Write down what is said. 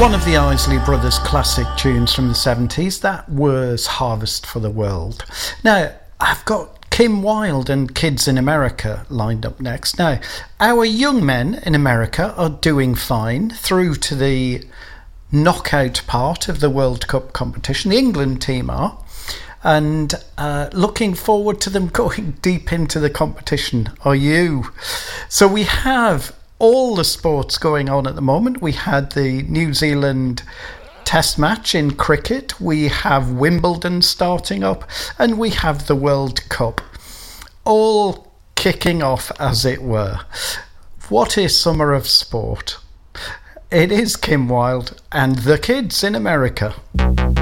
One of the Isley Brothers classic tunes from the 70s, that was Harvest for the World. Now, I've got Kim Wilde and Kids in America lined up next. Now, our young men in America are doing fine through to the knockout part of the World Cup competition. The England team are. And looking forward to them going deep into the competition. Are you? So we have all the sports going on at the moment. We had the New Zealand Test match in cricket. We have Wimbledon starting up. And we have the World Cup. All kicking off, as it were. What is summer of sport? It is Kim Wilde and the Kids in America.